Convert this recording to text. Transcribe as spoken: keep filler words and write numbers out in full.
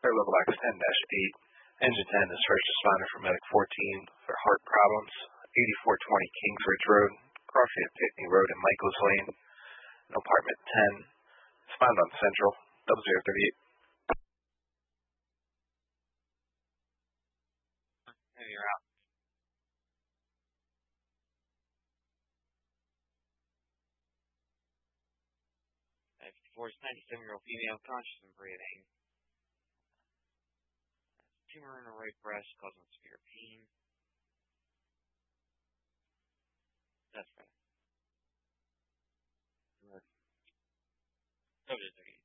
clear level X ten dash eight. Engine ten is first responder for Medic fourteen for heart problems. eighty-four twenty Kingsbridge Road, crossing at Pitney Road and Michaels Lane. Apartment ten. Respond on Central, double zero thirty-eight. And you're out. fifty-four, ninety-seven-year-old female, conscious and breathing. Tumor in her right breast, causing severe pain. That's right. Subject thirty.